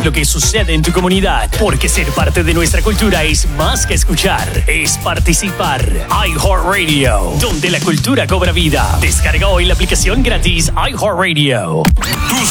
lo que sucede en tu comunidad, porque ser parte de nuestra cultura es más que escuchar, es participar. iHeartRadio, donde la cultura cobra vida. Descarga hoy la aplicación gratis iHeartRadio.